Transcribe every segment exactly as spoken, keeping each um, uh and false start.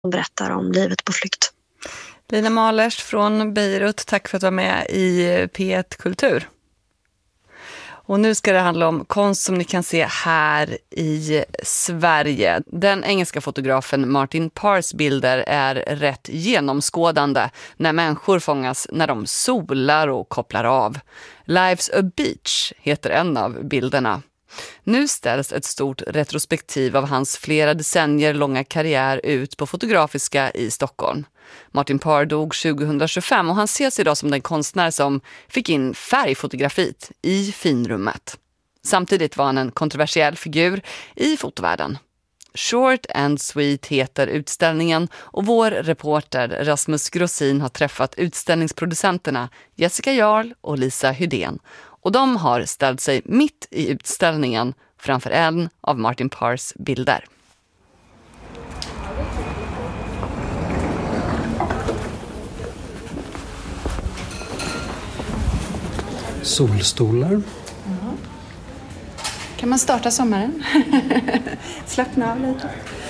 som berättar om livet på flykt. Lina Mahlers från Beirut, tack för att du var med i P ett Kultur. Och nu ska det handla om konst som ni kan se här i Sverige. Den engelska fotografen Martin Parrs bilder är rätt genomskådande när människor fångas när de solar och kopplar av. Life's a Beach heter en av bilderna. Nu ställs ett stort retrospektiv av hans flera decennier långa karriär ut på Fotografiska i Stockholm. Martin Parr dog tjugohundratjugofem och han ses idag som den konstnär som fick in färgfotografiet i finrummet. Samtidigt var han en kontroversiell figur i fotovärlden. Short and Sweet heter utställningen och vår reporter Rasmus Grossin har träffat utställningsproducenterna Jessica Jarl och Lisa Hydén. Och de har ställt sig mitt i utställningen framför en av Martin Parrs bilder. Solstolar. Ja. Kan man starta sommaren? Slappna av lite.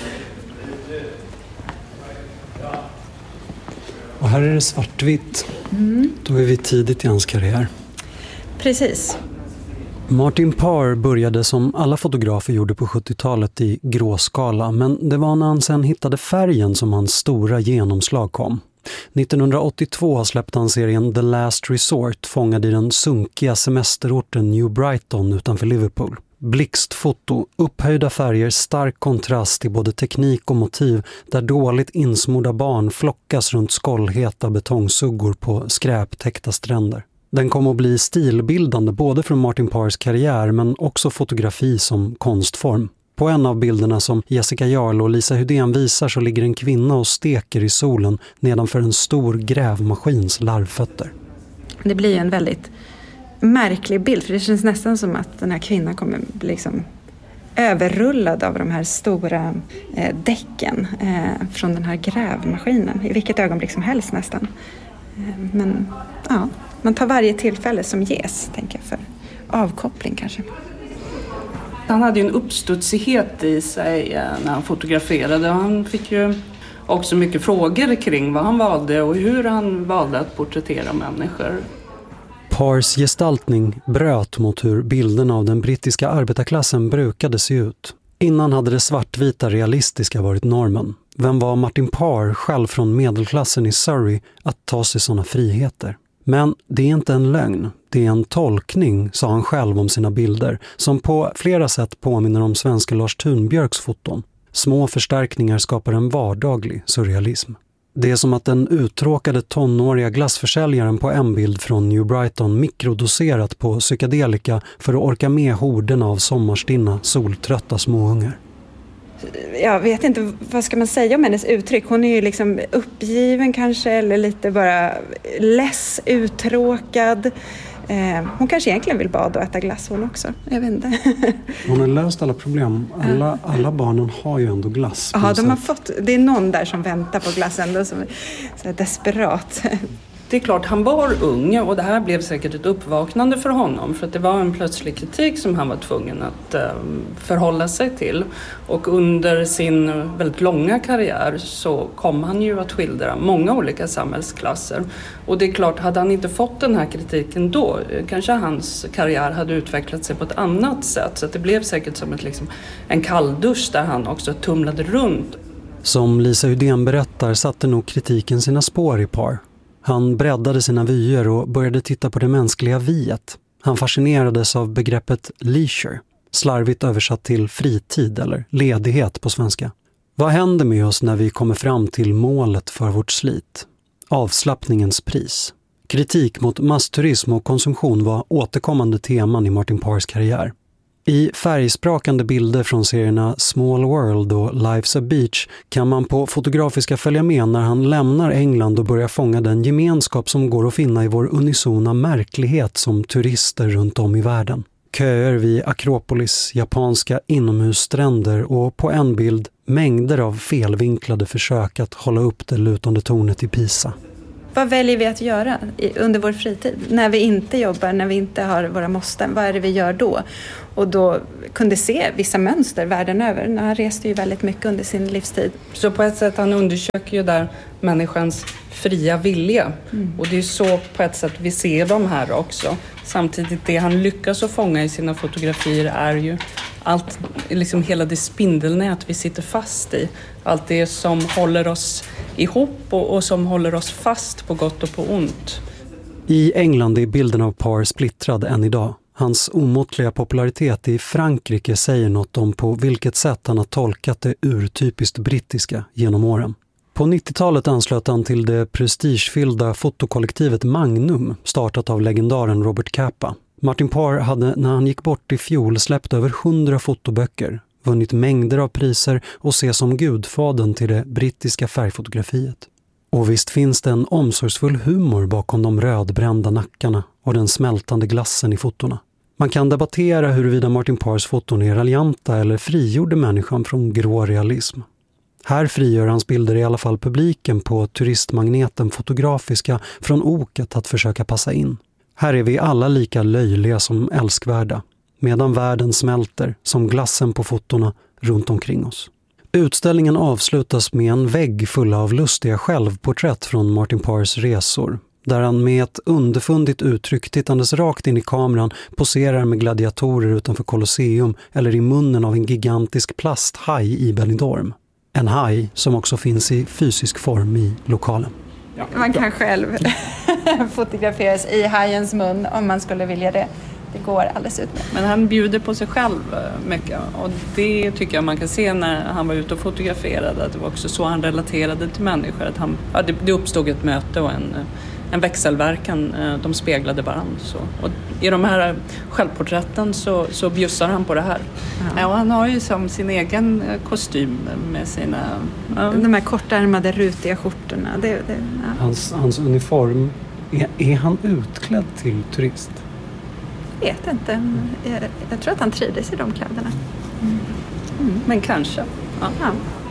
Och här är det svartvitt. Mm. Då är vi tidigt i hans karriär. Precis. Martin Parr började som alla fotografer gjorde på sjuttiotalet i gråskala, men det var när han sen hittade färgen som hans stora genomslag kom. nittonhundraåttiotvå släppte han serien The Last Resort, fångad i den sunkiga semesterorten New Brighton utanför Liverpool. Blixtfoto, upphöjda färger, stark kontrast i både teknik och motiv, där dåligt insmorda barn flockas runt skållheta betongsuggor på skräptäckta stränder. Den kom att bli stilbildande både från Martin Parrs karriär men också fotografi som konstform. På en av bilderna som Jessica Jarl och Lisa Hydén visar så ligger en kvinna och steker i solen nedanför en stor grävmaskins larvfötter. Det blir en väldigt märklig bild, för det känns nästan som att den här kvinnan kommer bli liksom överrullad av de här stora eh, däcken eh, från den här grävmaskinen i vilket ögonblick som helst nästan. Eh, men ja, man tar varje tillfälle som ges, tänker jag, för avkoppling kanske. Han hade ju en uppstudsighet i sig när han fotograferade. Han fick ju också mycket frågor kring vad han valde och hur han valde att porträttera människor. Parrs gestaltning bröt mot hur bilderna av den brittiska arbetarklassen brukade se ut. Innan hade det svartvita realistiska varit normen. Vem var Martin Parr, själv från medelklassen i Surrey, att ta sig sådana friheter? Men det är inte en lögn, det är en tolkning, sa han själv om sina bilder, som på flera sätt påminner om svenska Lars Thunbjörks foton. Små förstärkningar skapar en vardaglig surrealism. Det är som att den uttråkade tonåriga glassförsäljaren på en bild från New Brighton mikrodoserat på psykedelika för att orka med horderna av sommarstinna, soltrötta småungar. Jag vet inte, vad ska man säga om hennes uttryck? Hon är ju liksom uppgiven kanske, eller lite bara less, uttråkad. Eh, hon kanske egentligen vill bada och äta glass hon också. Jag vet inte. Hon har löst alla problem. Alla, alla barnen har ju ändå glass. Ja, de har fått, det är någon där som väntar på glass ändå som är så här desperat. Det är klart, han var ung och det här blev säkert ett uppvaknande för honom. För att det var en plötslig kritik som han var tvungen att eh, förhålla sig till. Och under sin väldigt långa karriär så kom han ju att skildra många olika samhällsklasser. Och det är klart, hade han inte fått den här kritiken då, kanske hans karriär hade utvecklat sig på ett annat sätt. Så att det blev säkert som ett, liksom, en kalldusch där han också tumlade runt. Som Lisa Hydén berättar satte nog kritiken sina spår i Parr. Han breddade sina vyer och började titta på det mänskliga viet. Han fascinerades av begreppet leisure, slarvigt översatt till fritid eller ledighet på svenska. Vad händer med oss när vi kommer fram till målet för vårt slit? Avslappningens pris. Kritik mot massturism och konsumtion var återkommande teman i Martin Parrs karriär. I färgsprakande bilder från serierna Small World och Life's a Beach kan man på Fotografiska följa med när han lämnar England och börjar fånga den gemenskap som går att finna i vår unisona märklighet som turister runt om i världen. Köer vid Akropolis, japanska inomhusstränder och på en bild mängder av felvinklade försök att hålla upp det lutande tornet i Pisa. vad väljer vi att göra i, under vår fritid? När vi inte jobbar, när vi inte har våra måsten, vad är det vi gör då? Och då kunde se vissa mönster världen över. Han reste ju väldigt mycket under sin livstid. Så på ett sätt han undersöker ju där människans fria vilja. Mm. Och det är så på ett sätt vi ser dem här också. Samtidigt det han lyckas att fånga i sina fotografier är ju allt, liksom hela det spindelnät vi sitter fast i. Allt det som håller oss ihop och, och som håller oss fast på gott och på ont. I England är bilden av Parr splittrad än idag. Hans omåttliga popularitet i Frankrike säger något om på vilket sätt han har tolkat det urtypiskt brittiska genom åren. På nittiotalet anslöt han till det prestigefyllda fotokollektivet Magnum, startat av legendaren Robert Capa. Martin Parr hade när han gick bort i fjol släppt över hundra fotoböcker, vunnit mängder av priser och ses som gudfadern till det brittiska färgfotografiet. Och visst finns det en omsorgsfull humor bakom de rödbrända nackarna och den smältande glassen i fotona. Man kan debattera huruvida Martin Parrs foton är raljanta eller frigjorde människan från grå realism. Här frigör hans bilder i alla fall publiken på turistmagneten Fotografiska från oket att försöka passa in. Här är vi alla lika löjliga som älskvärda, medan världen smälter som glassen på fotona runt omkring oss. Utställningen avslutas med en vägg full av lustiga självporträtt från Martin Parrs resor, där han med ett underfundigt uttryck tittandes rakt in i kameran poserar med gladiatorer utanför Colosseum eller i munnen av en gigantisk plasthaj i Benidorm. En haj som också finns i fysisk form i lokalen. Ja, man kan själv fotograferas i hajens mun om man skulle vilja det. Det går alldeles utmärkt. Men han bjuder på sig själv mycket. Och det tycker jag man kan se när han var ute och fotograferade. Att det var också så han relaterade till människor. Att han, ja, det, det uppstod ett möte och en, en växelverkan. De speglade varandra. Så. Och i de här självporträtten så, så bjussar han på det här. Ja, och han har ju som sin egen kostym med sina... Ja. De här kortärmade rutiga skjortorna. Det, det, ja. hans, hans uniform, är, är han utklädd till turist? Jag vet inte. Jag, jag tror att han trivdes i de kläderna. Mm. Mm. Men kanske. Ja. Ja.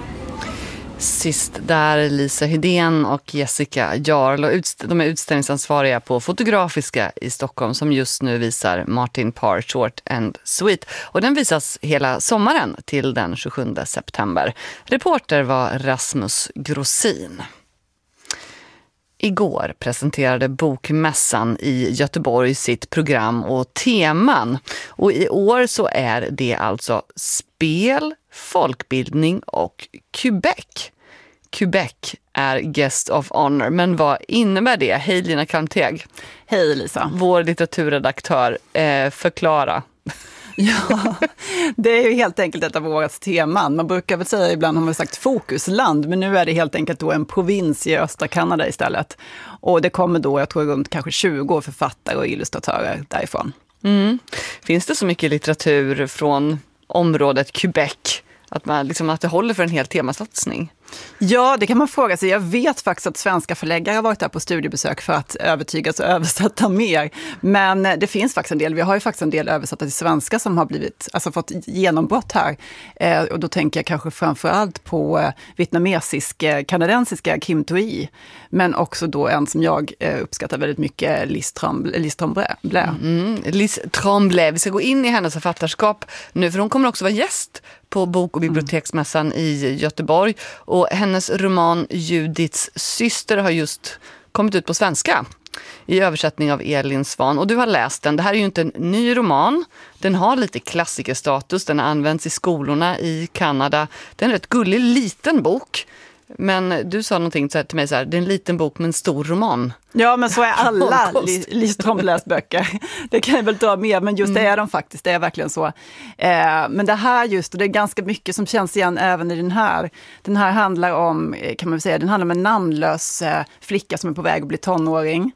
Sist där Lisa Hydén och Jessica Jarl, och utst- de är utställningsansvariga på Fotografiska i Stockholm som just nu visar Martin Parr Short and Sweet. Och den visas hela sommaren till den tjugosjunde september. Reporter var Rasmus Grossin. Igår presenterade Bokmässan i Göteborg sitt program och teman. Och i år så är det alltså spel, folkbildning och Quebec. Quebec är guest of honor, men vad innebär det? Hej Lina Kalmteg. Hej Lisa. Vår litteraturredaktör, eh, förklara. Ja, det är ju helt enkelt ett av årets teman. Man brukar väl säga, ibland har man sagt fokusland, men nu är det helt enkelt då en provins i östra Kanada istället. Och det kommer då, jag tror runt kanske tjugo författare och illustratörer därifrån. Mm. Finns det så mycket litteratur från området Quebec att, man, liksom, att det håller för en hel temasatsning? Ja, det kan man fråga sig. Jag vet faktiskt att svenska förläggare har varit där på studiebesök för att övertygas och översätta mer. Men det finns faktiskt en del. Vi har ju faktiskt en del översatta till svenska som har blivit, alltså fått genombrott här. Eh, och då tänker jag kanske framförallt på eh, vietnamesisk, eh, kanadensiska Kim Thuy. Men också då en som jag eh, uppskattar väldigt mycket, Lise Tremblay. Lise Tremblay. Mm, Lise Tremblay. Vi ska gå in i hennes författarskap nu, för hon kommer också vara gäst på Bok- och biblioteksmässan mm. i Göteborg. Och hennes roman Judiths syster har just kommit ut på svenska i översättning av Elin Svan. Och du har läst den. Det här är ju inte en ny roman. Den har lite klassikerstatus. Den används i skolorna i Kanada. Det är en rätt gullig liten bok. Men du sa någonting till mig så här, det är en liten bok med en stor roman. Ja, men så är alla Lise Tremblays böcker. Det kan jag väl dra med, men just mm. det är de faktiskt, det är verkligen så. Eh, men det här just, och det är ganska mycket som känns igen även i den här. Den här handlar om, kan man väl säga, den handlar om en namnlös eh, flicka som är på väg att bli tonåring.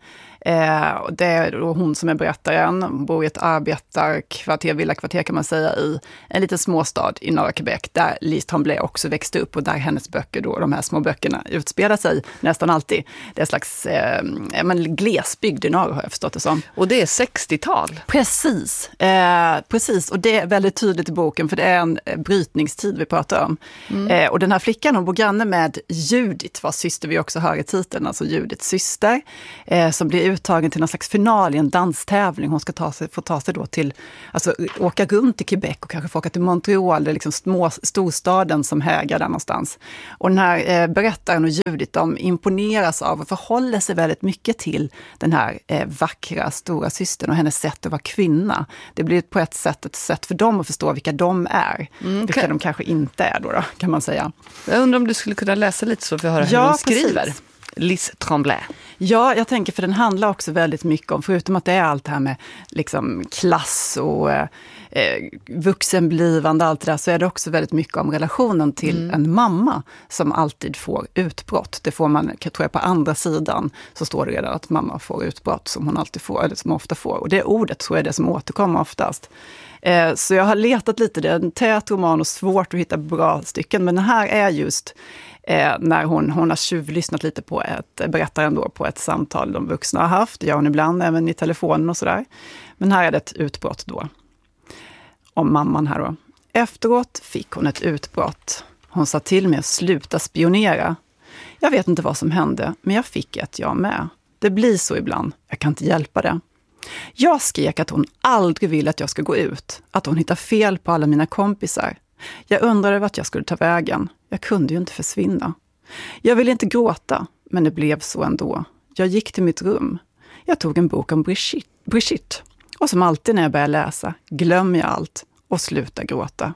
Eh, det är då hon som är berättaren. Hon bor i ett arbetarkvarter, villakvarter kan man säga, i en liten småstad i norra Quebec, där Lise Tremblay också växte upp och där hennes böcker, då, de här små böckerna, utspelar sig nästan alltid. Det är en slags eh, men glesbygd i norr, har jag förstått det som. Och det är sextiotal. Precis, eh, precis. Och det är väldigt tydligt i boken, för det är en eh, brytningstid vi pratar om. Mm. Eh, och den här flickan, hon bor granne med Judith, vars syster vi också hör i titeln, alltså Judiths syster, eh, som blir uttagen till någon slags final i en danstävling. Hon ska ta sig, få ta sig då till, alltså åka runt i Quebec och kanske få åka till Montreal, det är liksom små, storstaden som hägar där någonstans. Och den här eh, berättaren och Judith, de imponeras av och förhåller sig väldigt mycket till den här eh, vackra stora systern och hennes sätt att vara kvinna. Det blir på ett sätt ett sätt för dem att förstå vilka de är. Mm, okay. Vilka de kanske inte är då, då, kan man säga. Jag undrar om du skulle kunna läsa lite så för att höra ja, hur hon skriver. Precis. Lise Tremblay. Ja, jag tänker, för den handlar också väldigt mycket om, förutom att det är allt det här med liksom klass och eh, vuxenblivande, allt det där, så är det också väldigt mycket om relationen till mm. en mamma som alltid får utbrott. Det får man, jag tror jag, på andra sidan så står det redan att mamma får utbrott som hon alltid får, eller som ofta får. Och det ordet tror jag är det som återkommer oftast. Eh, så jag har letat lite, det är en tät roman och svårt att hitta bra stycken, men den här är just Eh, när hon, hon har tjuvlyssnat lite på ett, berättaren då, på ett samtal de vuxna har haft. Det gör hon ibland, även i telefonen och sådär. Men här är det ett utbrott då. Om mamman här då. Efteråt fick hon ett utbrott. Hon sa till mig att sluta spionera. Jag vet inte vad som hände, men jag fick ett jag med. Det blir så ibland. Jag kan inte hjälpa det. Jag skrek att hon aldrig vill att jag ska gå ut. Att hon hittar fel på alla mina kompisar. Jag undrade vart jag skulle ta vägen. Jag kunde ju inte försvinna. Jag ville inte gråta, men det blev så ändå. Jag gick till mitt rum. Jag tog en bok om Brigitte. Brigitte. Och som alltid när jag börjar läsa, glömmer jag allt och slutar gråta.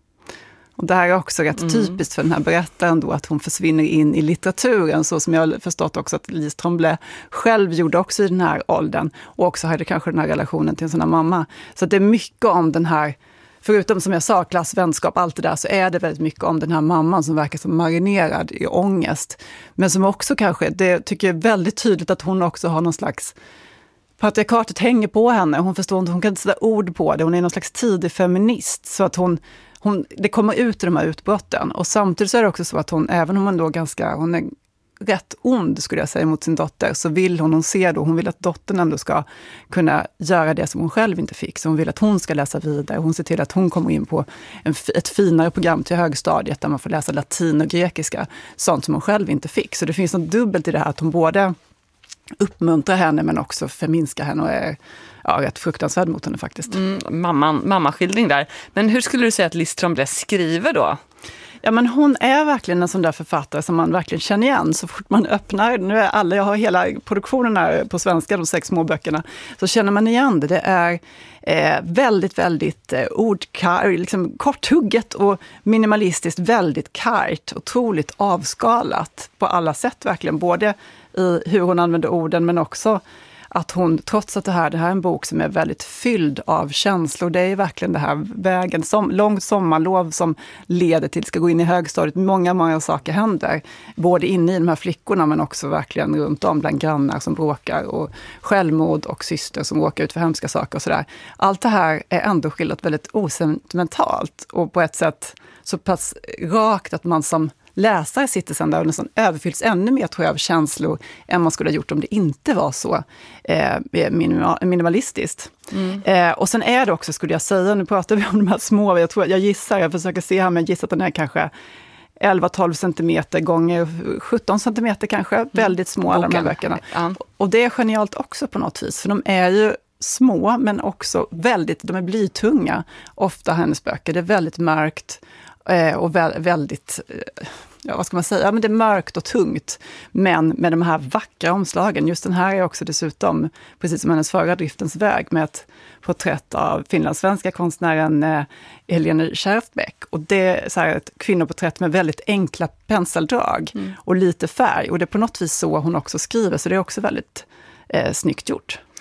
Och det här är också rätt mm. typiskt för den här berättaren då, att hon försvinner in i litteraturen, så som jag har förstått också att Lise Tremblay själv gjorde också i den här åldern. Och också hade kanske den här relationen till sin mamma. Så det är mycket om den här, förutom som jag sa, klass, vänskap, allt det där, så är det väldigt mycket om den här mamman som verkar som marinerad i ångest. Men som också kanske, det tycker jag är väldigt tydligt att hon också har någon slags, patriarkatet hänger på henne. Hon förstår inte, hon kan inte sätta ord på det. Hon är någon slags tidig feminist, så att hon, hon det kommer ut i de här utbrotten. Och samtidigt så är det också så att hon, även om hon då ganska, hon är rätt ond skulle jag säga mot sin dotter, så vill hon, hon ser då, hon vill att dottern ändå ska kunna göra det som hon själv inte fick. Så hon vill att hon ska läsa vidare. Hon ser till att hon kommer in på en, ett finare program till högstadiet där man får läsa latin och grekiska, sånt som hon själv inte fick. Så det finns något dubbelt i det här, att hon både uppmuntrar henne men också förminskar henne och är ja, rätt fruktansvärd mot henne faktiskt. Mm, mamman, mammaskildring där. Men hur skulle du säga att Lise Tremblay skriver då? Ja, men hon är verkligen en sån där författare som man verkligen känner igen så fort man öppnar. Nu är alla, jag har hela produktionen här på svenska, de sex små böckerna, så känner man igen det. Det är eh, väldigt, väldigt eh, ordkar, liksom korthugget och minimalistiskt, väldigt kargt, otroligt avskalat på alla sätt verkligen. Både i hur hon använder orden, men också att hon, trots att det här, det här är en bok som är väldigt fylld av känslor, det är verkligen det här vägen, som, långt sommarlov som leder till, ska gå in i högstadiet, många, många saker händer, både inne i de här flickorna men också verkligen runt om bland grannar som bråkar och självmord och syster som råkar ut för hemska saker och sådär. Allt det här är ändå skildrat väldigt osentimentalt och på ett sätt så pass rakt att man som läsare sitter sen där och nästan överfylls ännu mer, tror jag, av känslor än man skulle ha gjort om det inte var så eh, minima, minimalistiskt. Mm. Eh, och sen är det också, skulle jag säga, nu pratar vi om de här små, jag, tror, jag gissar, jag försöker se här, men jag gissar att den är kanske elva till tolv centimeter gånger sjutton centimeter kanske, mm. väldigt små alla de här böckerna. Ja. Och det är genialt också på något vis, för de är ju små men också väldigt, de är blytunga, ofta hennes böcker, det är väldigt mörkt och väldigt, ja, vad ska man säga, men det är mörkt och tungt, men med de här vackra omslagen. Just den här är också dessutom, precis som hennes förra Driftens väg, med ett porträtt av finlandssvenska konstnären eh, Helene Kärfbäck. Och det är så här ett kvinnoporträtt med väldigt enkla penseldrag mm. och lite färg. Och det är på något vis så hon också skriver, så det är också väldigt eh, snyggt gjort.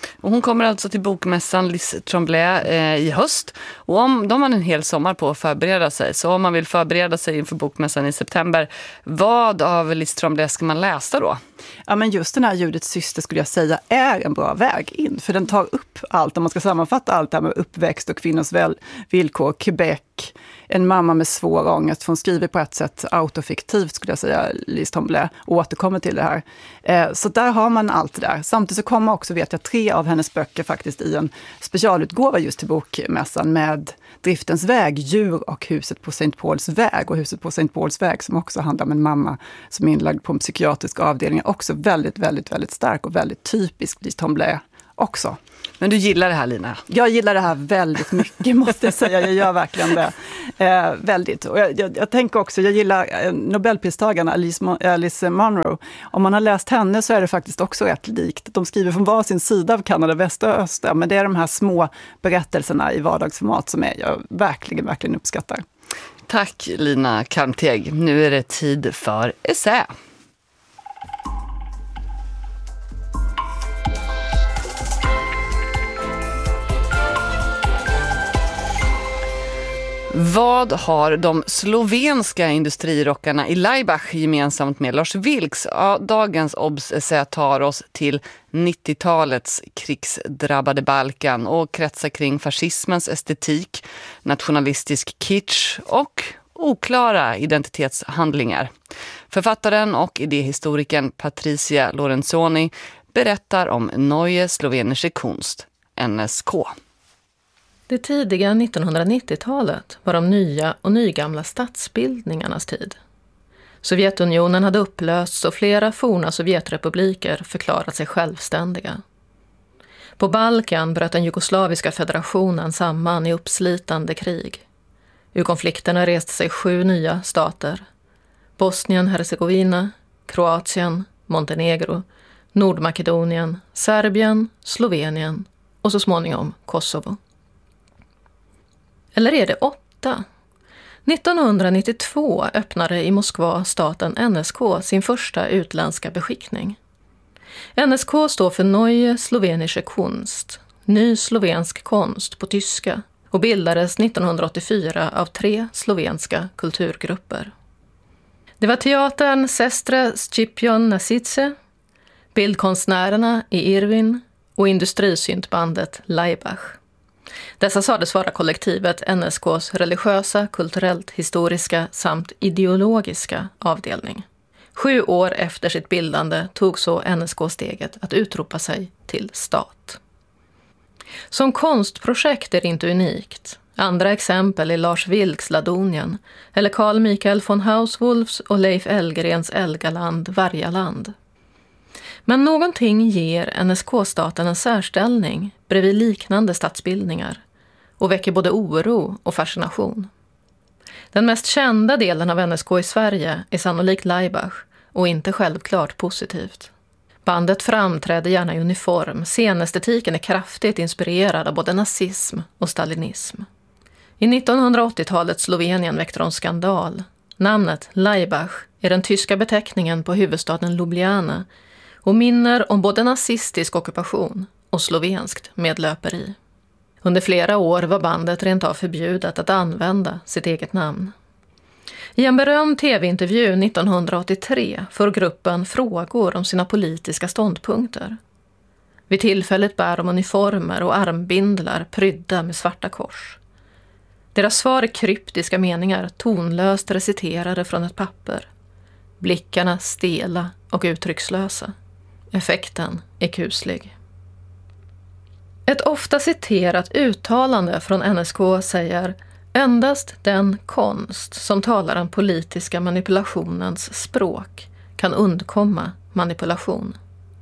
Och hon kommer alltså till bokmässan Liz Tremblay eh, i höst. Och om, de har en hel sommar på att förbereda sig. Så om man vill förbereda sig inför bokmässan i september, vad av Liz Tremblay ska man läsa då? Ja, men just den här Judiths syster skulle jag säga är en bra väg in. För den tar upp allt, om man ska sammanfatta allt det här med uppväxt och kvinnors väl, villkor, Quebec, en mamma med svår ångest. Hon skriver på ett sätt autofiktivt skulle jag säga, Liz Tremblay, och återkommer till det här. Eh, så där har man allt det där. Samtidigt så kommer också, vet jag, tre av hennes böcker faktiskt i en specialutgåva just till bokmässan med Driftens väg, djur och huset på Saint Pauls väg. Och huset på Saint Pauls väg som också handlar om en mamma som är inlagd på en psykiatrisk avdelning. Också väldigt, väldigt, väldigt stark och väldigt typisk Liz Tremblay också. Men du gillar det här, Lina? Jag gillar det här väldigt mycket, måste jag säga. Jag gör verkligen det. Eh, väldigt. Och jag, jag, jag tänker också, jag gillar eh, Nobelpristagarna Alice, Alice Munro. Om man har läst henne så är det faktiskt också rätt likt. De skriver från var sin sida av Kanada, västra och östra. Men det är de här små berättelserna i vardagsformat som är, jag verkligen, verkligen uppskattar. Tack, Lina Kalmteg. Nu är det tid för essä. Vad har de slovenska industrirockarna i Laibach gemensamt med Lars Vilks? Ja, dagens obs-essä tar oss till nittiotalets krigsdrabbade Balkan och kretsar kring fascismens estetik, nationalistisk kitsch och oklara identitetshandlingar. Författaren och idéhistorikern Patricia Lorenzoni berättar om Neue Slowenische Kunst, N S K. Det tidiga nittonhundranittiotalet var de nya och nygamla statsbildningarnas tid. Sovjetunionen hade upplösts och flera forna sovjetrepubliker förklarat sig självständiga. På Balkan bröt den jugoslaviska federationen samman i uppslitande krig. Ur konflikterna reste sig sju nya stater. Bosnien, Herzegovina, Kroatien, Montenegro, Nordmakedonien, Serbien, Slovenien och så småningom Kosovo. Eller är det åtta? nittonhundranittiotvå öppnade i Moskva staten N S K sin första utländska beskickning. N S K står för Neue Slowenische Kunst, ny slovensk konst på tyska, och bildades nittonhundraåttiofyra av tre slovenska kulturgrupper. Det var teatern Sestre Scipion Nasice, bildkonstnärerna i Irvin och industrisyntbandet Laibach. Dessa sades vara kollektivet N S K:s religiösa, kulturellt, historiska samt ideologiska avdelning. Sju år efter sitt bildande tog så N S K steget att utropa sig till stat. Som konstprojekt är det inte unikt. Andra exempel är Lars Vilks Ladonien eller Carl Michael von Hauswolfs och Leif Elgerens Elgaland, Vargaland. Men någonting ger N S K-staten en särställning bredvid liknande statsbildningar och väcker både oro och fascination. Den mest kända delen av N S K i Sverige är sannolikt Laibach och inte självklart positivt. Bandet framträder gärna i uniform, scenestetiken är kraftigt inspirerad av både nazism och stalinism. I nittonhundraåttiotalets Slovenien väckte de skandal. Namnet Laibach är den tyska beteckningen på huvudstaden Ljubljana och minner om både nazistisk ockupation och slovenskt medlöperi. Under flera år var bandet rent av förbjudet att använda sitt eget namn. I en berömd tv-intervju nittonhundraåttiotre får gruppen frågor om sina politiska ståndpunkter. Vid tillfället bär de uniformer och armbindlar prydda med svarta kors. Deras svar är kryptiska meningar tonlöst reciterade från ett papper. Blickarna stela och uttryckslösa. Effekten är kuslig. Ett ofta citerat uttalande från N S K säger: endast den konst som talar den politiska manipulationens språk kan undkomma manipulation.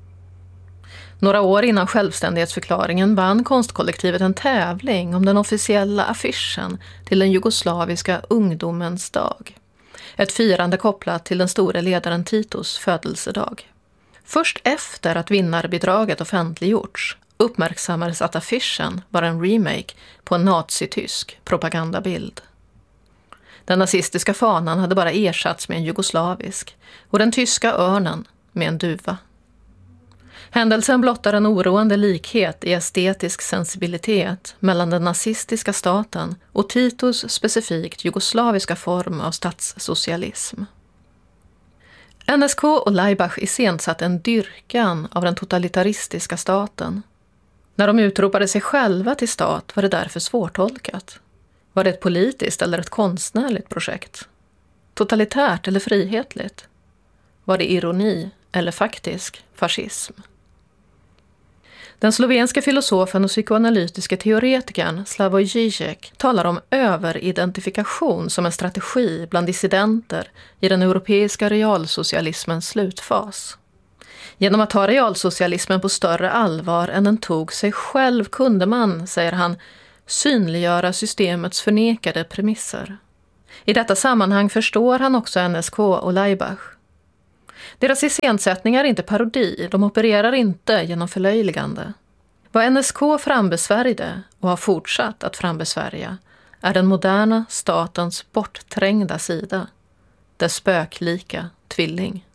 Några år innan självständighetsförklaringen vann konstkollektivet en tävling om den officiella affischen till den jugoslaviska ungdomens dag. Ett firande kopplat till den store ledaren Titos födelsedag. Först efter att vinnarbidraget offentliggjorts uppmärksammades att affischen var en remake på en nazitysk propagandabild. Den nazistiska fanan hade bara ersatts med en jugoslavisk och den tyska örnen med en duva. Händelsen blottar en oroande likhet i estetisk sensibilitet mellan den nazistiska staten och Titos specifikt jugoslaviska form av statssocialism. N S K och Laibach iscensatte en dyrkan av den totalitaristiska staten. När de utropade sig själva till stat var det därför svårtolkat. Var det ett politiskt eller ett konstnärligt projekt? Totalitärt eller frihetligt? Var det ironi eller faktisk fascism? Den slovenska filosofen och psykoanalytiska teoretikern Slavoj Žižek talar om överidentifikation som en strategi bland dissidenter i den europeiska realsocialismens slutfas. Genom att ta realsocialismen på större allvar än den tog sig själv kunde man, säger han, synliggöra systemets förnekade premisser. I detta sammanhang förstår han också N S K och Laibach. Deras iscensättningar är inte parodi, de opererar inte genom förlöjligande. Vad N S K frambesvärjde och har fortsatt att frambesvärja är den moderna statens bortträngda sida, dess spöklika tvilling.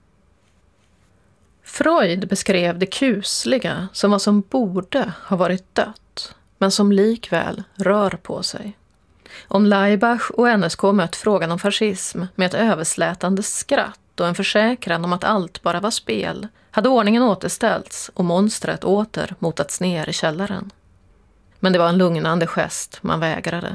Freud beskrev det kusliga som vad som borde ha varit dött, men som likväl rör på sig. Om Laibach och N S K mött frågan om fascism med ett överslätande skratt och en försäkran om att allt bara var spel, hade ordningen återställts och monstret åter motats ner i källaren. Men det var en lugnande gest man vägrade.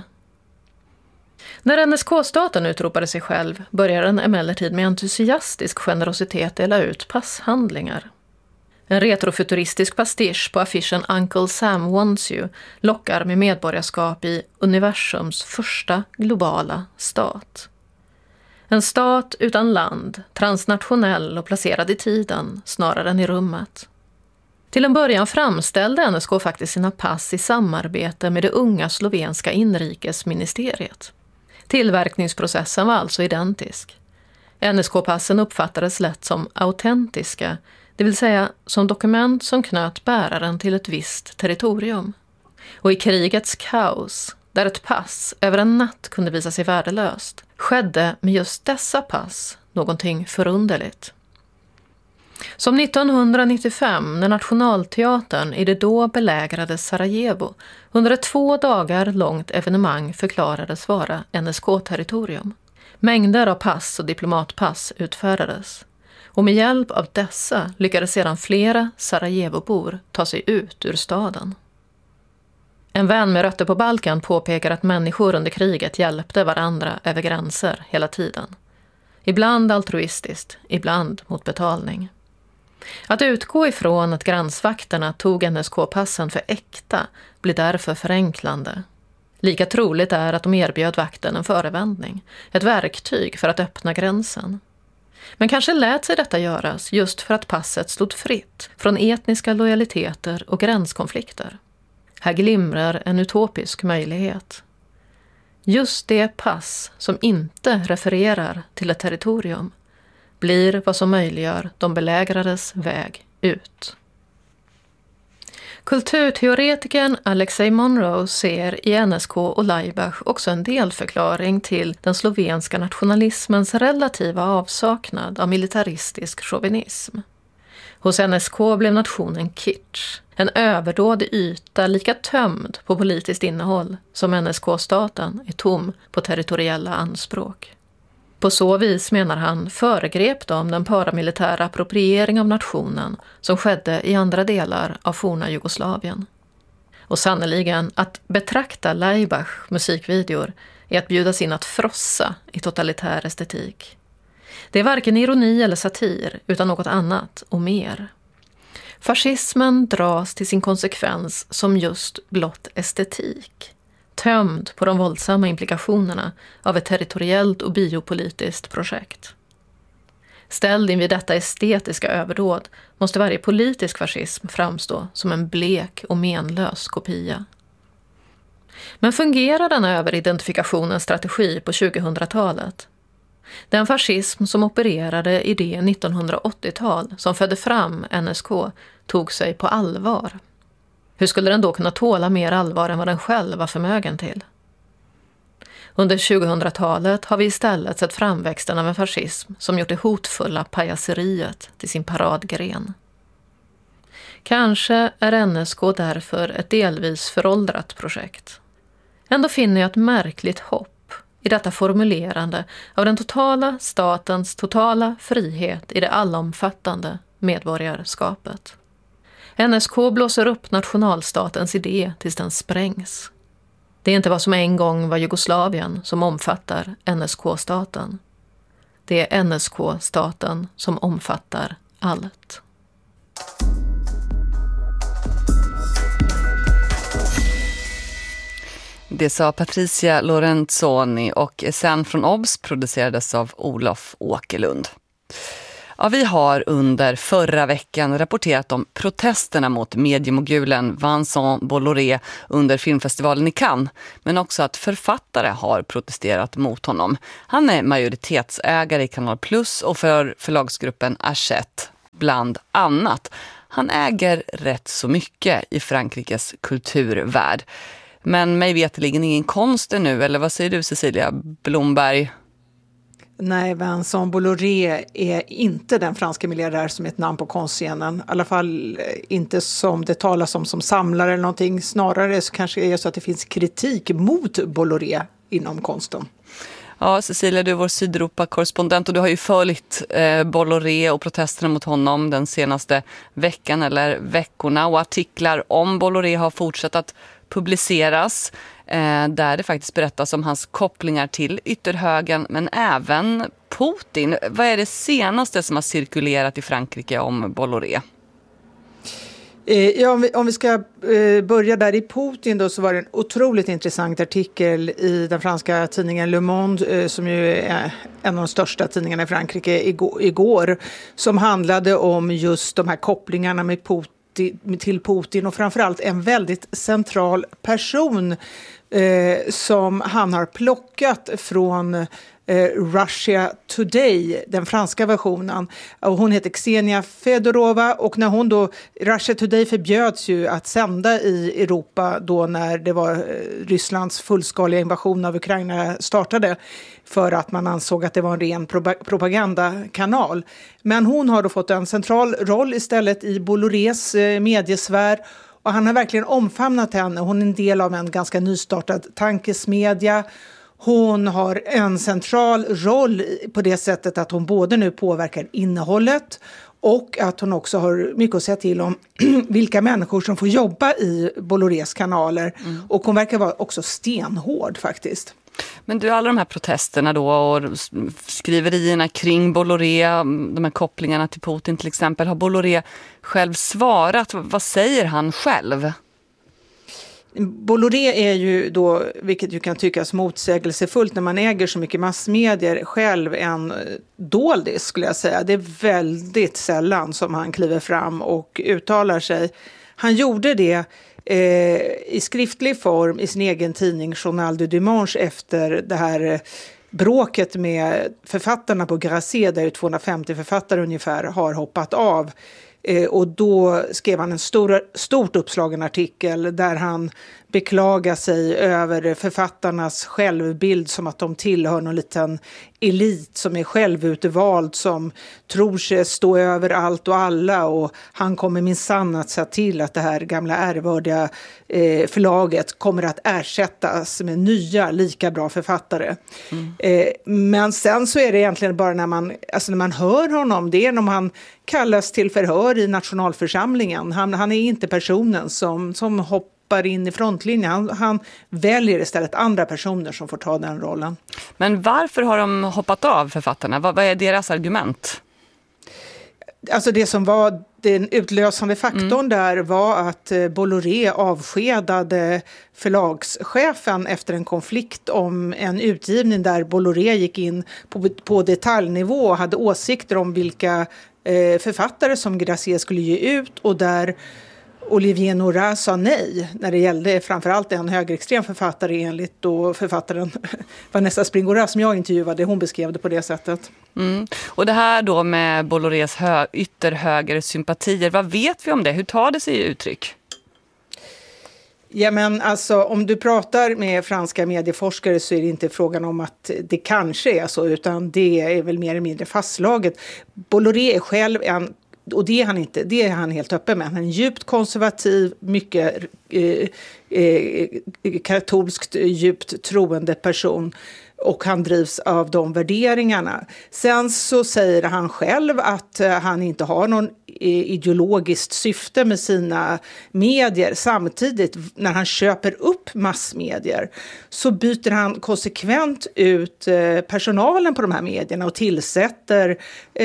När N S K-staten utropade sig själv började den emellertid med entusiastisk generositet dela ut passhandlingar. En retrofuturistisk pastisch på affischen Uncle Sam Wants You lockar med medborgarskap i universums första globala stat. En stat utan land, transnationell och placerad i tiden snarare än i rummet. Till en början framställde N S K faktiskt sina pass i samarbete med det unga slovenska inrikesministeriet. Tillverkningsprocessen var alltså identisk. N S K-passen uppfattades lätt som autentiska, det vill säga som dokument som knöt bäraren till ett visst territorium. Och i krigets kaos, där ett pass över en natt kunde visa sig värdelöst, skedde med just dessa pass någonting förunderligt. Som nittonhundranittiofem när Nationalteatern i det då belägrade Sarajevo under ett två dagar långt evenemang förklarades vara N S K-territorium. Mängder av pass och diplomatpass utfärdades. Och med hjälp av dessa lyckades sedan flera Sarajevobor ta sig ut ur staden. En vän med rötter på Balkan påpekar att människor under kriget hjälpte varandra över gränser hela tiden. Ibland altruistiskt, ibland mot betalning. Att utgå ifrån att gränsvakterna tog N S K-passen för äkta blir därför förenklande. Lika troligt är att de erbjöd vakten en förevändning, ett verktyg för att öppna gränsen. Men kanske lät sig detta göras just för att passet stod fritt från etniska lojaliteter och gränskonflikter. Här glimrar en utopisk möjlighet. Just det pass som inte refererar till ett territorium blir vad som möjliggör de belägrades väg ut. Kulturteoretikern Alexei Monroe ser i N S K och Laibach också en delförklaring till den slovenska nationalismens relativa avsaknad av militaristisk chauvinism. Hos N S K blev nationen kitsch, en överdådig yta lika tömd på politiskt innehåll som N S K-staten är tom på territoriella anspråk. På så vis, menar han, föregrep de den paramilitära appropriering av nationen som skedde i andra delar av forna Jugoslavien. Och sannoliken att betrakta Laibach musikvideor är att bjudas in att frossa i totalitär estetik. Det är varken ironi eller satir utan något annat och mer. Fascismen dras till sin konsekvens som just blott estetik. Tömd på de våldsamma implikationerna av ett territoriellt och biopolitiskt projekt. Ställd in vid detta estetiska överdåd måste varje politisk fascism framstå som en blek och menlös kopia. Men fungerar denna överidentifikationens strategi på tjugohundratalet? Den fascism som opererade i det nittonhundraåttiotal som födde fram N S K tog sig på allvar. Hur skulle den då kunna tåla mer allvar än vad den själv var förmögen till? Under tjugohundratalet har vi istället sett framväxten av en fascism som gjort det hotfulla pajaseriet till sin paradgren. Kanske är N S K därför ett delvis föråldrat projekt. Ändå finner jag ett märkligt hopp i detta formulerande av den totala statens totala frihet i det allomfattande medborgarskapet. N S K blåser upp nationalstatens idé tills den sprängs. Det är inte vad som en gång var Jugoslavien som omfattar N S K-staten. Det är N S K-staten som omfattar allt. Det sa Patricia Lorenzoni och sen från Obs producerades av Olof Åkerlund. Ja, vi har under förra veckan rapporterat om protesterna mot mediemogulen Vincent Bolloré under filmfestivalen i Cannes, men också att författare har protesterat mot honom. Han är majoritetsägare i Kanal Plus och för förlagsgruppen Hachette, bland annat. Han äger rätt så mycket i Frankrikes kulturvärld. Men mig veteligen ingen konst nu, eller vad säger du Cecilia Blomberg? Nej, Vincent Bolloré är inte den franska miljardär som är ett namn på konstscenen. I alla fall inte som det talas om som samlare eller någonting. Snarare så kanske det är så att det finns kritik mot Bolloré inom konsten. Ja, Cecilia, du är vår Sydeuropa-korrespondent och du har ju följt eh, Bolloré och protesterna mot honom den senaste veckan eller veckorna. Och artiklar om Bolloré har fortsatt att publiceras eh, där det faktiskt berättas om hans kopplingar till ytterhögern men även Putin. Vad är det senaste som har cirkulerat i Frankrike om Bolloré? Ja, om vi, om vi ska eh, börja där i Putin då, så var det en otroligt intressant artikel i den franska tidningen Le Monde eh, som ju är en av de största tidningarna i Frankrike igår, igår som handlade om just de här kopplingarna med Putin till Putin och framförallt en väldigt central person eh, som han har plockat från eh, Russia Today, den franska versionen. Och hon heter Ksenia Fedorova och när hon då, Russia Today förbjöds ju att sända i Europa då när det var eh, Rysslands fullskaliga invasion av Ukraina startade, för att man ansåg att det var en ren propagandakanal. Men hon har då fått en central roll istället i Bollorés eh, mediesfär och han har verkligen omfamnat henne. Hon är en del av en ganska nystartad tankesmedja. Hon har en central roll på det sättet att hon både nu påverkar innehållet och att hon också har mycket att säga till om vilka människor som får jobba i Bollorés kanaler. Mm. Och hon verkar vara också stenhård faktiskt. Men du, alla de här protesterna då och skriverierna kring Bolloré, de här kopplingarna till Putin till exempel, har Bolloré själv svarat? Vad säger han själv? Bolloré är ju då, vilket ju kan tyckas motsägelsefullt när man äger så mycket massmedier, själv en doldis skulle jag säga. Det är väldigt sällan som han kliver fram och uttalar sig. Han gjorde det eh, i skriftlig form i sin egen tidning Journal du Dimanche efter det här bråket med författarna på Grasset, där tvåhundrafemtio författare ungefär har hoppat av. Eh, och då skrev han en stor, stort uppslagen artikel där han beklagar sig över författarnas självbild som att de tillhör någon liten elit som är självutvald, som tror sig stå över allt och alla, och han kommer minsann att säga till att det här gamla ärvördiga eh, förlaget kommer att ersättas med nya lika bra författare. Mm. Eh, men sen så är det egentligen bara när man, alltså när man hör honom, det är när han kallas till förhör i nationalförsamlingen. Han, han är inte personen som, som hoppar in i frontlinjen. Han, han väljer istället andra personer som får ta den rollen. Men varför har de hoppat av, författarna? Vad, vad är deras argument? Alltså det som var den utlösande faktorn mm. där var att Bolloré avskedade förlagschefen efter en konflikt om en utgivning där Bolloré gick in på, på detaljnivå och hade åsikter om vilka eh, författare som Grasset skulle ge ut, och där Olivier Nora sa nej när det gällde framförallt en högerextrem författare, enligt då författaren Vanessa Springora som jag intervjuade. Hon beskrev det på det sättet. Mm. Och det här då med Bollorés hö- ytterhöger sympatier, vad vet vi om det? Hur tar det sig i uttryck? Ja, men alltså om du pratar med franska medieforskare så är det inte frågan om att det kanske är så, utan det är väl mer eller mindre fastslaget. Bolloré är själv en och det är han inte, det är han helt öppen med. Han är en djupt konservativ, mycket eh, eh, katolskt djupt troende person. Och han drivs av de värderingarna. Sen så säger han själv att han inte har någon ideologiskt syfte med sina medier. Samtidigt, när han köper upp massmedier, så byter han konsekvent ut personalen på de här medierna och tillsätter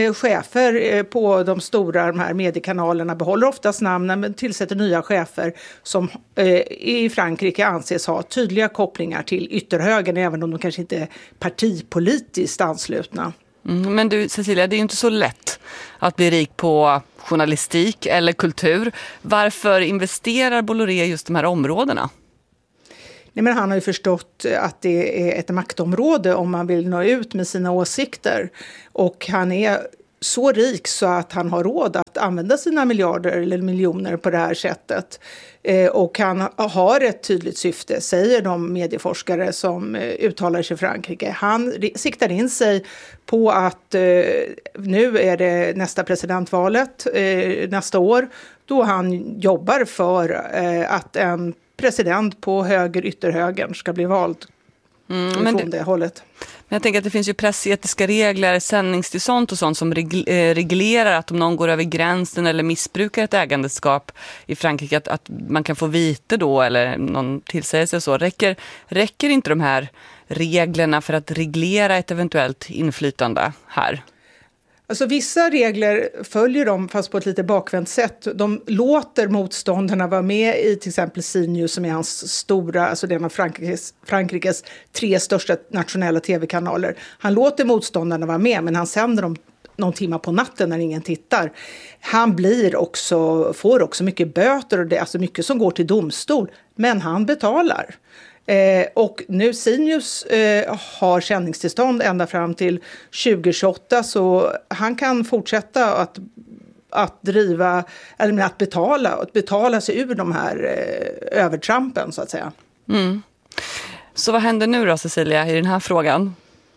chefer på de stora de här mediekanalerna. Behåller oftast namnen, men tillsätter nya chefer som i Frankrike anses ha tydliga kopplingar till ytterhögern, även om de kanske inte är partipolitiskt anslutna. Mm, men du Cecilia, det är ju inte så lätt att bli rik på journalistik eller kultur. Varför investerar Bolloré just de här områdena? Nej, men han har ju förstått att det är ett maktområde om man vill nå ut med sina åsikter. Och han är så rik så att han har råd att använda sina miljarder eller miljoner på det här sättet. Eh, och han har ett tydligt syfte, säger de medieforskare som eh, uttalar sig i Frankrike. Han siktar in sig på att eh, nu är det nästa presidentvalet eh, nästa år, då han jobbar för eh, att en president på höger ytterhögern ska bli vald. Mm, men från det, det hållet. Men jag tänker att det finns ju pressetiska regler, sändningstillstånd och sånt som reglerar att om någon går över gränsen eller missbrukar ett ägandeskap i Frankrike att, att man kan få vite då eller någon tillsägelse och så. Räcker, räcker inte de här reglerna för att reglera ett eventuellt inflytande här? Alltså vissa regler följer de fast på ett lite bakvänt sätt. De låter motståndarna vara med i till exempel C News som är hans stora, alltså det är en av Frankrikes, Frankrikes tre största nationella tv-kanaler. Han låter motståndarna vara med, men han sänder dem någon timme på natten när ingen tittar. Han blir också, får också mycket böter och det är alltså mycket som går till domstol, men han betalar. Eh, och nu C News eh, har sändningstillstånd ända fram till tjugo tjugoåtta, så han kan fortsätta att, att driva, eller att betala, att betala sig ur de här eh, övertrampen så att säga. Mm. Så vad händer nu då, Cecilia, i den här frågan?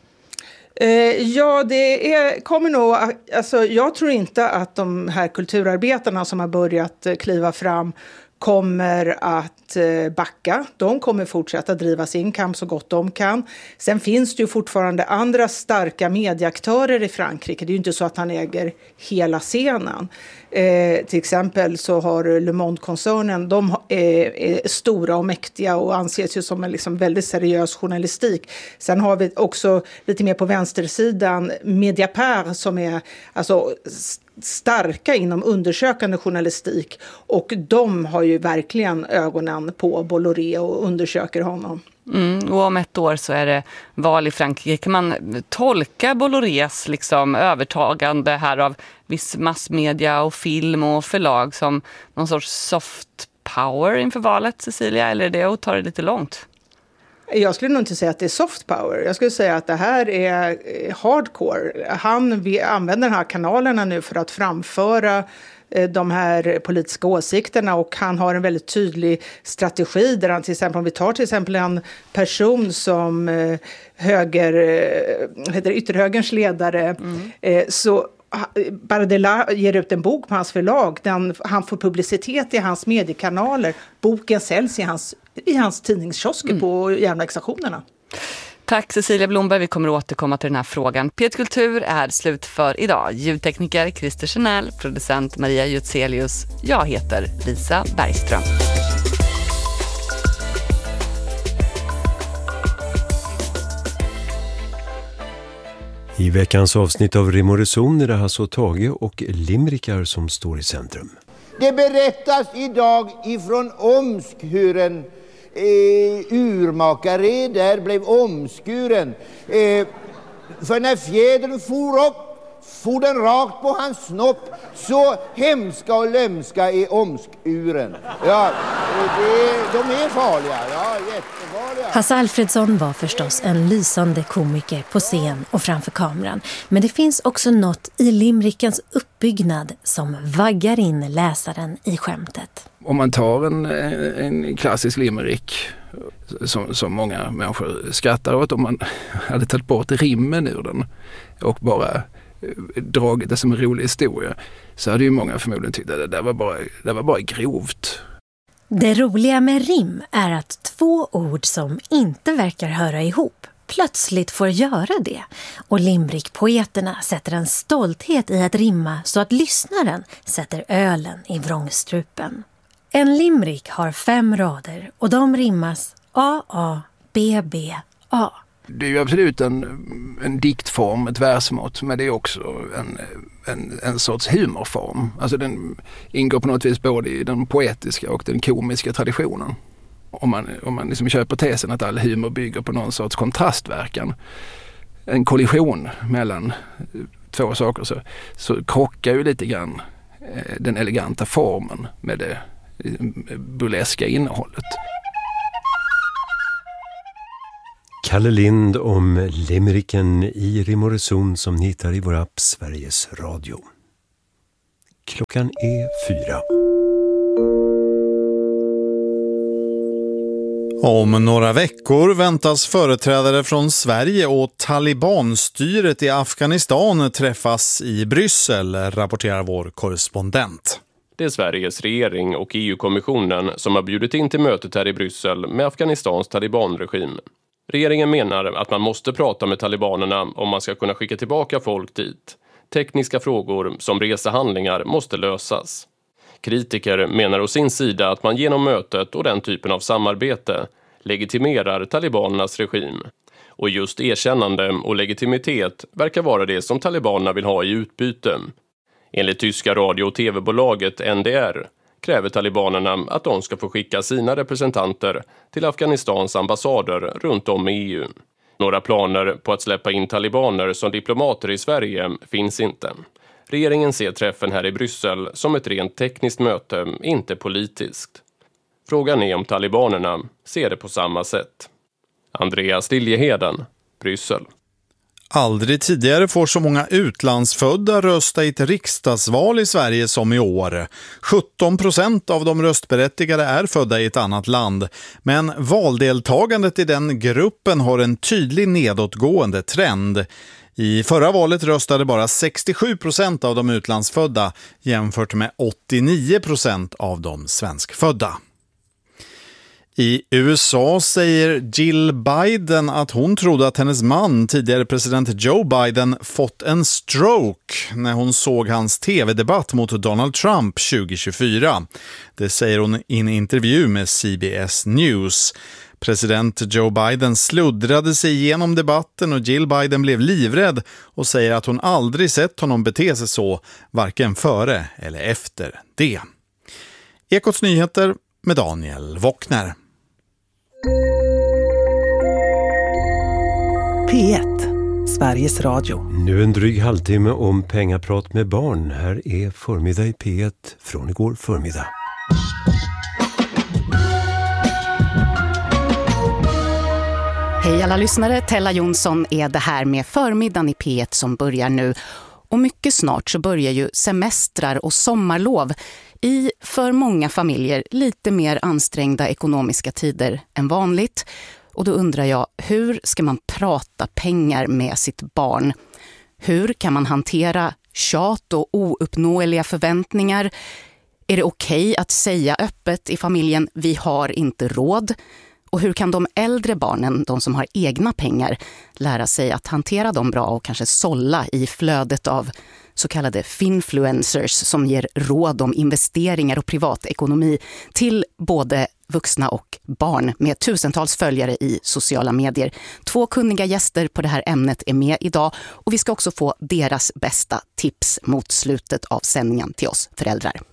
Eh, ja, det är, kommer nog, alltså jag tror inte att de här kulturarbetarna som har börjat kliva fram kommer att backa. De kommer fortsätta driva sin kamp så gott de kan. Sen finns det ju fortfarande andra starka medieaktörer i Frankrike. Det är ju inte så att han äger hela scenen. Eh, till exempel så har Le Monde-koncernen, de är, är stora och mäktiga och anses ju som en liksom väldigt seriös journalistik. Sen har vi också lite mer på vänstersidan Mediapart som är alltså starka inom undersökande journalistik, och de har ju verkligen ögonen på Bolloré och undersöker honom. Mm, och om ett år så är det val i Frankrike. Kan man tolka Bollorés liksom övertagande här av viss massmedia och film och förlag som någon sorts soft power inför valet, Cecilia, eller är det att ta det lite långt? Jag skulle nog inte säga att det är soft power. Jag skulle säga att det här är hardcore. Han vi använder de här kanalerna nu för att framföra de här politiska åsikterna, och han har en väldigt tydlig strategi där han till exempel, om vi tar till exempel en person som höger, heter ytterhögerns ledare, mm. så Bardella ger ut en bok på hans förlag. Den, han får publicitet i hans mediekanaler. Boken säljs i hans, i hans tidningskiosker mm. på järnvägsstationerna. Tack Cecilia Blomberg, vi kommer att återkomma till den här frågan. P ett Kultur är slut för idag. Ljudtekniker Christer Chanel, producent Maria Jutselius. Jag heter Lisa Bergström. I veckans avsnitt av Rim och Reson är det Hasse och Tage och limrikar som står i centrum. Det berättas idag ifrån Omsk hur en eh, urmakare där blev omskuren. Eh, för när fjädern for upp, for den rakt på hans snopp. Så hemska och lömska är omskuren. Ja, det, de är farliga. Ja, jättefarliga. Hasse Alfredsson var förstås en lysande komiker på scen och framför kameran. Men det finns också något i limrikens uppbyggnad som vaggar in läsaren i skämtet. Om man tar en, en klassisk limerick som, som många människor skrattar åt, om man hade tagit bort rimmen ur den och bara dragit det som en rolig historia, så hade ju många förmodligen tyckt att det där var bara, det var bara grovt. Det roliga med rim är att två ord som inte verkar höra ihop plötsligt får göra det. Och limerickpoeterna sätter en stolthet i att rimma så att lyssnaren sätter ölen i vrångstrupen. En limerick har fem rader och de rimmas A A B B A. Det är ju absolut en, en diktform, ett versmått, men det är också en, en, en sorts humorform. Alltså den ingår på något vis både i den poetiska och den komiska traditionen. Om man, om man liksom köper tesen att all humor bygger på någon sorts kontrastverkan, en kollision mellan två saker, så, så krockar ju lite grann eh, den eleganta formen med det burleska innehållet. Kalle Lind om limericken i rim och reson som ni hittar i vår app Sveriges Radio. Klockan är fyra. Om några veckor väntas företrädare från Sverige och talibanstyret i Afghanistan träffas i Bryssel, rapporterar vår korrespondent. Det är Sveriges regering och E U-kommissionen som har bjudit in till mötet här i Bryssel med Afghanistans talibanregim. Regeringen menar att man måste prata med talibanerna om man ska kunna skicka tillbaka folk dit. Tekniska frågor som resehandlingar måste lösas. Kritiker menar å sin sida att man genom mötet och den typen av samarbete legitimerar talibanernas regim. Och just erkännande och legitimitet verkar vara det som talibanerna vill ha i utbyte. Enligt tyska radio- och tv-bolaget N D R kräver talibanerna att de ska få skicka sina representanter till Afghanistans ambassader runt om i E U. Några planer på att släppa in talibaner som diplomater i Sverige finns inte. Regeringen ser träffen här i Bryssel som ett rent tekniskt möte, inte politiskt. Frågan är om talibanerna ser det på samma sätt. Andreas Liljeheden, Bryssel. Aldrig tidigare får så många utlandsfödda rösta i ett riksdagsval i Sverige som i år. sjutton procent av de röstberättigade är födda i ett annat land. Men valdeltagandet i den gruppen har en tydlig nedåtgående trend. I förra valet röstade bara sextiosju procent av de utlandsfödda jämfört med åttionio procent av de svenskfödda. I U S A säger Jill Biden att hon trodde att hennes man, tidigare president Joe Biden, fått en stroke när hon såg hans tv-debatt mot Donald Trump tjugo tjugofyra. Det säger hon i en intervju med C B S News. President Joe Biden sluddrade sig igenom debatten och Jill Biden blev livrädd och säger att hon aldrig sett honom bete sig så, varken före eller efter det. Ekots nyheter med Daniel Wockner. P ett, Sveriges Radio. Nu en dryg halvtimme om pengaprat med barn. Här är förmiddag i P ett från igår förmiddag. Hej alla lyssnare, Tella Jonsson är det här med förmiddagen i P ett som börjar nu. Och mycket snart så börjar ju semestrar och sommarlov i för många familjer lite mer ansträngda ekonomiska tider än vanligt. Och då undrar jag, hur ska man prata pengar med sitt barn? Hur kan man hantera tjat och ouppnåeliga förväntningar? Är det okej att säga öppet i familjen, vi har inte råd? Och hur kan de äldre barnen, de som har egna pengar, lära sig att hantera dem bra och kanske sålla i flödet av så kallade finfluencers som ger råd om investeringar och privatekonomi till både vuxna och barn med tusentals följare i sociala medier. Två kunniga gäster på det här ämnet är med idag och vi ska också få deras bästa tips mot slutet av sändningen till oss föräldrar.